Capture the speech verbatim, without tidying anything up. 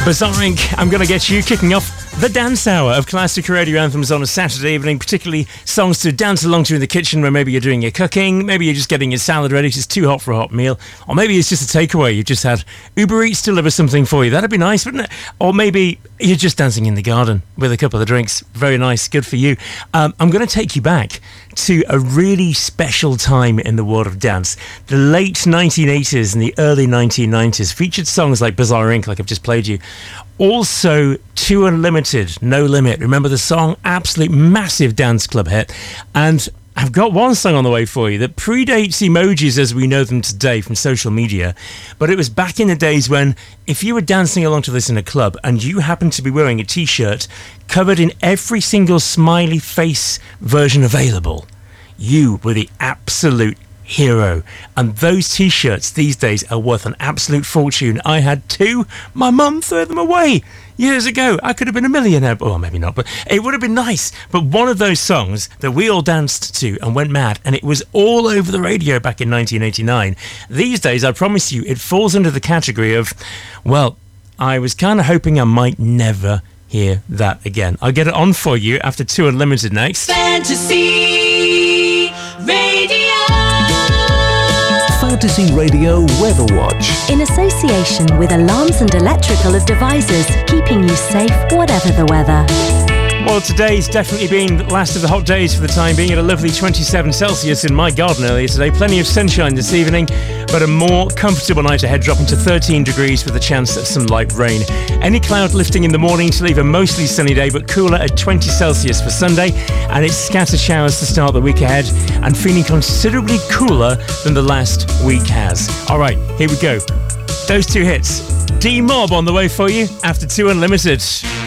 Bizarre Incorporated, I'm Gonna Get You, kicking off the dance hour of classic radio anthems on a Saturday evening, particularly songs to dance along to in the kitchen where maybe you're doing your cooking, maybe you're just getting your salad ready, it's too hot for a hot meal, or maybe it's just a takeaway, you've just had Uber Eats deliver something for you. That'd be nice, wouldn't it? Or maybe you're just dancing in the garden with a couple of drinks. Very nice, good for you. Um, I'm going to take you back to a really special time in the world of dance. The late nineteen eighties and the early nineteen nineties featured songs like Bizarre Incorporated, like I've just played you. Also, Two Unlimited, No Limit. Remember the song? Absolute massive dance club hit. And I've got one song on the way for you that predates emojis as we know them today from social media. But it was back in the days when if you were dancing along to this in a club and you happened to be wearing a T-shirt covered in every single smiley face version available, you were the absolute hero. And those T-shirts these days are worth an absolute fortune. I had two. My mum threw them away years ago. I could have been a millionaire. Well, maybe not, but it would have been nice. But one of those songs that we all danced to and went mad, and it was all over the radio back in nineteen eighty-nine. These days, I promise you, it falls under the category of, well, I was kind of hoping I might never hear that again. I'll get it on for you after Two Unlimited next. Fantasy Radio. Fantasy Radio Weather Watch. In association with Alarms and Electrical as Devices, keeping you safe whatever the weather. Well, today's definitely been the last of the hot days for the time being, at a lovely twenty-seven Celsius in my garden earlier today. Plenty of sunshine this evening, but a more comfortable night ahead, dropping to thirteen degrees with a chance of some light rain. Any cloud lifting in the morning to leave a mostly sunny day, but cooler at twenty Celsius for Sunday, and it's scattered showers to start the week ahead, and feeling considerably cooler than the last week has. All right, here we go. Those two hits. D-Mob on the way for you after Two Unlimited.